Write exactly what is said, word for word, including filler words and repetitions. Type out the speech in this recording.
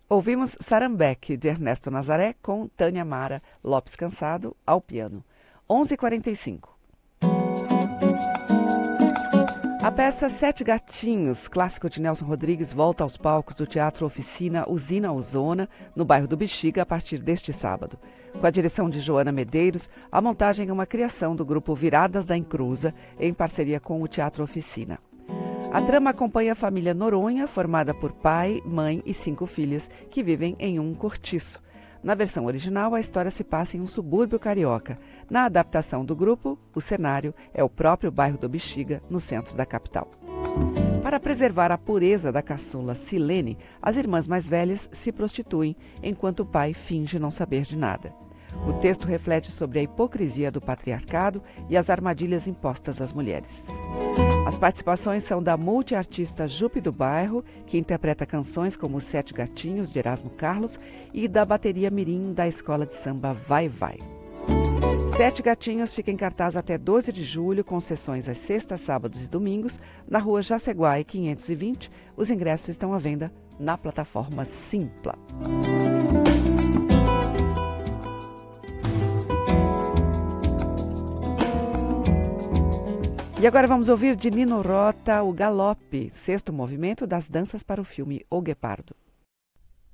Ouvimos Sarambeque, de Ernesto Nazaré, com Tânia Mara Lopes Cansado ao piano. onze e quarenta e cinco. A peça Sete Gatinhos, clássico de Nelson Rodrigues, volta aos palcos do Teatro Oficina Usina Ozona, no bairro do Bexiga, a partir deste sábado. Com a direção de Joana Medeiros, a montagem é uma criação do grupo Viradas da Encruza, em parceria com o Teatro Oficina. A trama acompanha a família Noronha, formada por pai, mãe e cinco filhas, que vivem em um cortiço. Na versão original, a história se passa em um subúrbio carioca. Na adaptação do grupo, o cenário é o próprio bairro do Bexiga, no centro da capital. Para preservar a pureza da caçula Silene, as irmãs mais velhas se prostituem, enquanto o pai finge não saber de nada. O texto reflete sobre a hipocrisia do patriarcado e as armadilhas impostas às mulheres. As participações são da multiartista Jupe do Bairro, que interpreta canções como Os Sete Gatinhos, de Erasmo Carlos, e da bateria mirim da escola de samba Vai Vai. Sete Gatinhos fica em cartaz até doze de julho, com sessões às sextas, sábados e domingos, na rua Jaceguai quinhentos e vinte. Os ingressos estão à venda na plataforma Simpla. E agora vamos ouvir de Nino Rota o Galope, sexto movimento das danças para o filme O Guepardo.